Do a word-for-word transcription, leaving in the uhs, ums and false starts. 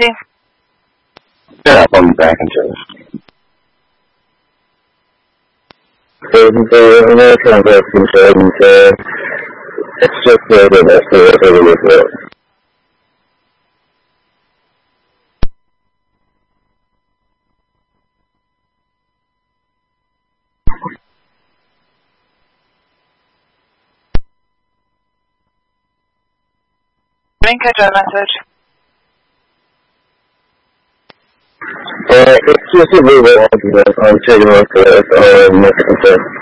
emergency? Yeah, I'll be back in just. So, American American and uh, it's just the other best whatever it is. Didn't catch that message. Uh, it's just a little bit on taking a look at um,